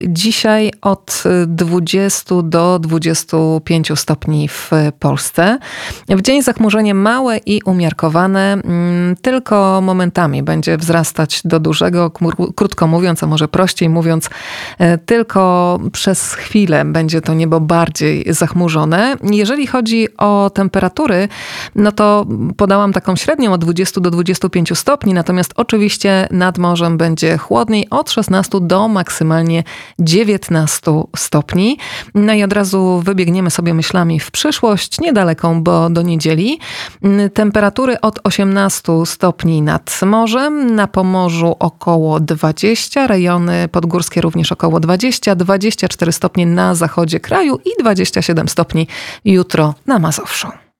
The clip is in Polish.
Dzisiaj od 20 do 25 stopni w Polsce. W dzień zachmurzenie małe i umiarkowane, tylko momentami będzie wzrastać do dużego, krótko mówiąc, a może prościej mówiąc, tylko przez chwilę będzie to niebo bardziej zachmurzone. Jeżeli chodzi o temperatury, no to podałam taką średnią od 20 do 25 stopni, natomiast oczywiście nad morzem będzie chłodniej od 16 do maksymalnie 19 stopni. No i od razu wybiegniemy sobie myślami w przyszłość, niedaleką, bo do niedzieli. Temperatury od 18 stopni nad morzem, na Pomorzu około 20, rejony podgórskie również około 20, 24 stopnie na zachodzie kraju i 27 stopni jutro na Mazowszu.